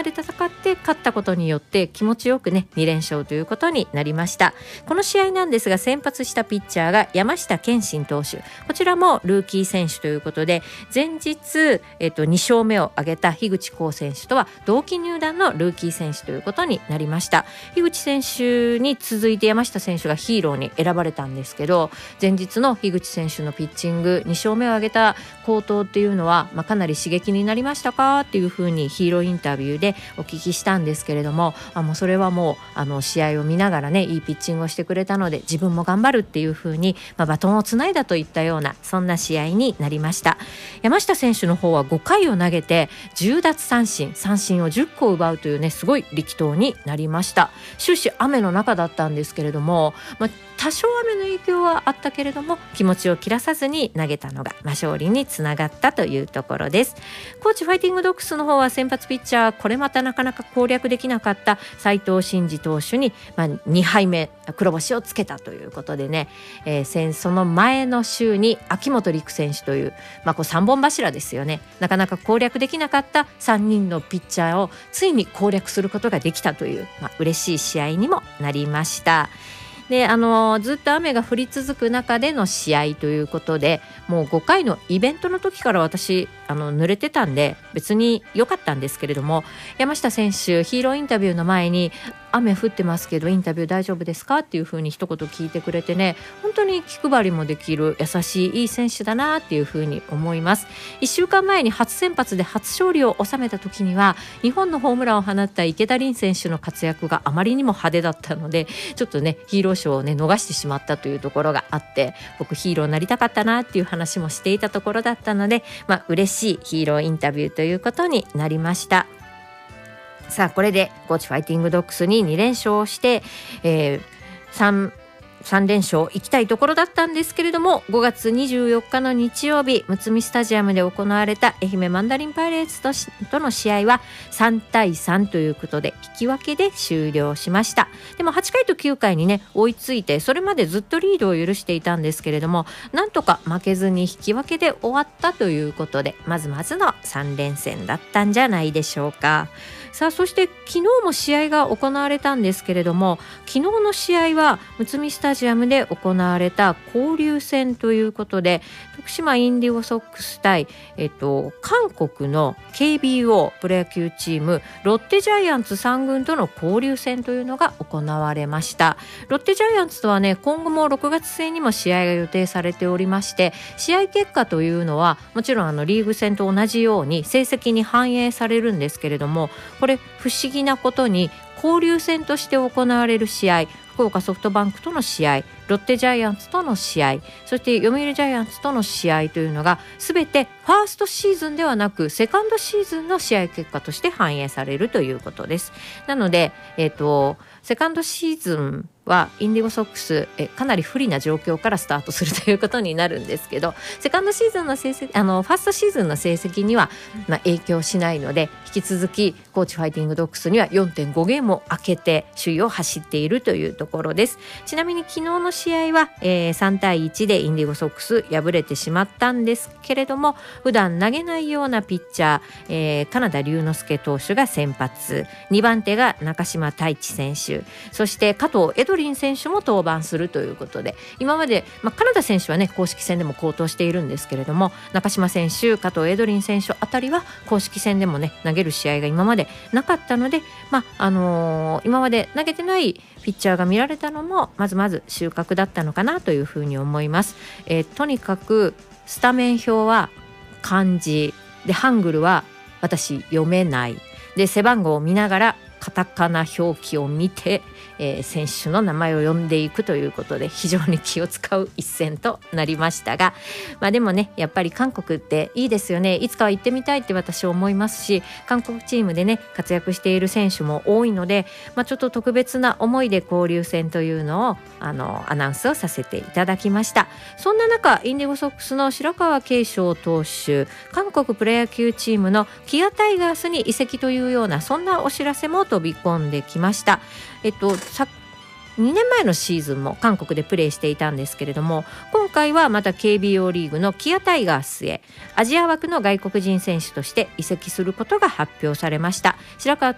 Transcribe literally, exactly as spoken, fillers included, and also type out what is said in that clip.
で戦って勝ったことによって気持ちよくねに連勝ということになりました。この試合なんですが、先発したピッチャーが山下健信投手、こちらもルーキー選手ということで、前日、えっと、に勝目を挙げた樋口浩選手とは同期入団のルーキー選手ということになりました。樋口選手に続いて山下選手がヒーローに選ばれたんですけど、前日の樋口選手のピッチングに勝目を挙げた好投っていうのは、まあ、かなり刺激になりましたかっていうふうにヒーローインタビューでお聞きしたんですけれども、あもうそれはもうあの試合を見ながらねいいピッチングをしてくれたので自分も頑張るっていうふうに、まあ、バトンをつないだといったようなそんな試合になりました。山下選手の方はごかいを投げてじゅう奪三振、三振をじゅっこ奪うというねすごい力投になりました。終始雨の中だったんですけれども、まあ、多少雨の影響はあったけれども気持ちを切らさずに投げたのが、まあ、勝利につながったというところです。高知ファイティングドッグスの方は先発ピッチャー、これまたなかなか攻略できなかった斉藤慎二投手に、まあ、にはいめ黒星をつけたということでね、えー、その前の週に秋元陸選手という、まあ、こうさんぼん柱ですよね。なかなか攻略できなかったさんにんのピッチャーをついに攻略することができたという、まあ、嬉しい試合にもなりました。であのずっと雨が降り続く中での試合ということで、もうごかいのイベントの時から私あの濡れてたんで別に良かったんですけれども、山下選手ヒーローインタビューの前に雨降ってますけどインタビュー大丈夫ですかっていう風に一言聞いてくれてね、本当に気配りもできる優しいいい選手だなっていう風に思います。いっしゅうかんまえに初先発で初勝利を収めた時にはにほんのホームランを放った池田凛選手の活躍があまりにも派手だったので、ちょっとねヒーロー賞をね逃してしまったというところがあって、僕ヒーローになりたかったなっていう話もしていたところだったので、まあ嬉しいヒーローインタビューということになりました。さあこれで高知ファイティングドッグスにに連勝して、えー、3さん連勝行きたいところだったんですけれども、ごがつにじゅうよっかの日曜日むつみスタジアムで行われた愛媛マンダリンパイレーツ と, との試合はさんたいさんということで引き分けで終了しました。でもはちかいときゅうかいにね追いついて、それまでずっとリードを許していたんですけれども、なんとか負けずに引き分けで終わったということで、まずまずのさん連戦だったんじゃないでしょうか。さあそして昨日も試合が行われたんですけれども、昨日の試合はむつみスタジアムで行われた交流戦ということで、徳島インディゴソックス対、えっと、韓国の ケービーオー プロ野球チームロッテジャイアンツさん軍との交流戦というのが行われました。ロッテジャイアンツとはね今後もろくがつ末にも試合が予定されておりまして、試合結果というのはもちろんあのリーグ戦と同じように成績に反映されるんですけれども、これ不思議なことに交流戦として行われる試合、福岡ソフトバンクとの試合、ロッテジャイアンツとの試合、そして読売ジャイアンツとの試合というのが全てファーストシーズンではなくセカンドシーズンの試合結果として反映されるということです。なので、えーと、セカンドシーズンはインディゴソックスえかなり不利な状況からスタートするということになるんですけど、セカンドシーズンの成績あのファーストシーズンの成績には、まあ、影響しないので、引き続き高知ファイティングドッグスには よんてんご ゲームを開けて首位を走っているというところです。ちなみに昨日の試合は、えー、さんたいいちでインディゴソックス敗れてしまったんですけれども、普段投げないようなピッチャー、えー、金田龍之介投手が先発、にばん手が中島太一選手、そして加藤エドリン選手も登板するということで、今まで、まあ、金田選手はね公式戦でも好投しているんですけれども、中島選手、加藤エドリン選手あたりは公式戦でもね投げる試合が今までなかったので、まああのー、今まで投げてないピッチャーが見られたのもまずまず収穫だったのかなというふうに思います。えー、とにかくスタメン表は漢字で、ハングルは私読めないで、背番号を見ながらカタカナ表記を見て、えー、選手の名前を呼んでいくということで非常に気を使う一戦となりましたが、まあでもねやっぱり韓国っていいですよね。いつかは行ってみたいって私は思いますし、韓国チームでね活躍している選手も多いので、まあ、ちょっと特別な思いで交流戦というのをあのアナウンスをさせていただきました。そんな中インディゴソックスの白川慶翔投手、韓国プロ野球チームのキアタイガースに移籍というようなそんなお知らせも飛び込んできました。えっとさにねんまえのシーズンも韓国でプレーしていたんですけれども、今回はまた ケービーオー リーグのキアタイガースへアジア枠の外国人選手として移籍することが発表されました。白川